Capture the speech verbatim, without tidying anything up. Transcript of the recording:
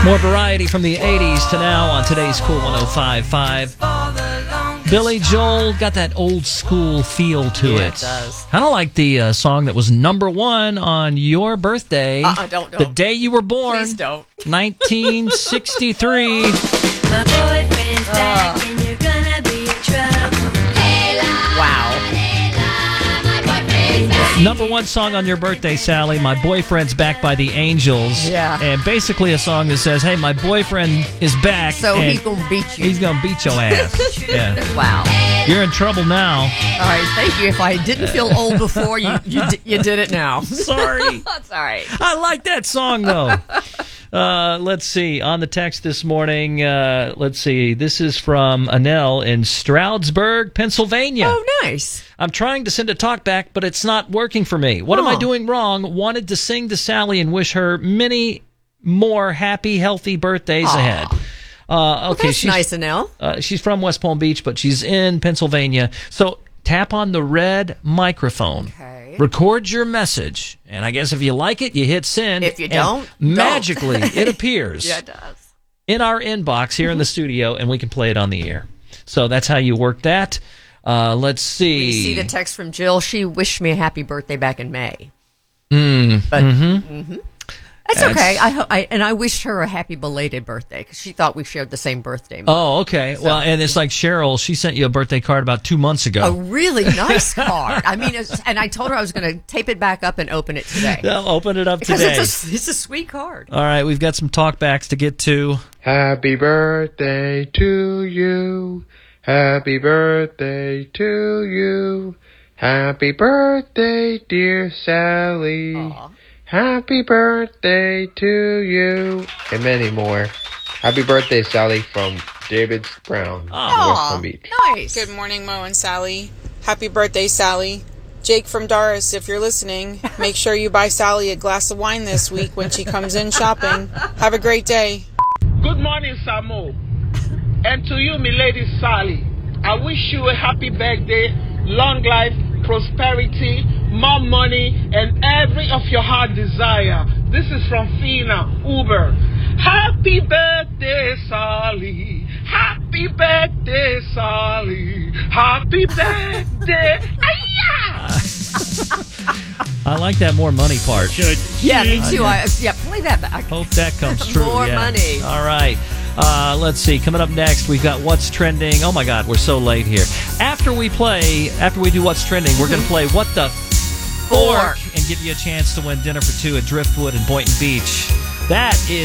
More variety from the eighties to now on today's Cool one oh five point five. Billy Joel got that old school feel to Yeah, it. it does. Kind of like the uh, song that was number one on your birthday. Uh-uh, don't, don't. The day you were born. Please don't. nineteen sixty-three. My boyfriend's back and you're gonna be in trouble. Wow. Number one song on your birthday, Sally. My Boyfriend's Back by the Angels. Yeah. And basically a song that says, hey, my boyfriend is back. So and he's gonna beat you. He's going to beat your ass. Yeah. Wow. You're in trouble now. All right, thank you. If I didn't feel old before, you you, di- you did it now. Sorry. That's all right. I like that song, though. Uh, let's see. On the text this morning, uh, let's see. This is from Anel in Stroudsburg, Pennsylvania. Oh, nice. I'm trying to send a talk back, but it's not working for me. What am I Huh. doing wrong? Wanted to sing to Sally and wish her many more happy, healthy birthdays Aw. ahead. Uh, okay, That's she's, nice, Anel. uh, she's from West Palm Beach, but she's in Pennsylvania. So tap on the red microphone. Okay. Record your message. And I guess if you like it, you hit send. If you and don't, don't. magically it appears Yeah, it does. in our inbox here in the studio, and we can play it on the air. So that's how you work that. Uh, let's see. You see the text from Jill. She wished me a happy birthday back in May. Mm, But mm-hmm. mhm. That's okay. I, ho- I and I wished her a happy belated birthday because she thought we shared the same birthday month. Oh, okay. Well, and it's like Cheryl. She sent you a birthday card about two months ago. A really nice card. I mean, it's, and I told her I was going to tape it back up and open it today. I'll open it up Because today. it's a, it's a sweet card. All right, we've got some talkbacks to get to. Happy birthday to you. Happy birthday to you. Happy birthday, dear Sally. Aw. Happy birthday to you. And many more. Happy birthday, Sally, from David Brown, West Aw, Palm Beach. nice. Good morning, Mo and Sally. Happy birthday, Sally. Jake from Doris, if you're listening, make sure you buy Sally a glass of wine this week when she comes in shopping. Have a great day. Good morning, Samo. And to you, my lady Sally, I wish you a happy birthday, long life, prosperity, more money, and every of your heart desire. This is from Fina Uber. Happy birthday, Sally. Happy birthday, Sally. Happy birthday. Ay-ya! I like that more money part. Yeah, me too. I, yeah, play that back. Hope that comes true. More yeah. money. All right. Uh, let's see. Coming up next, we've got What's Trending. Oh, my God, we're so late here. After we play, after we do What's Trending, we're going to play What the Fork and give you a chance to win dinner for two at Driftwood and Boynton Beach. That is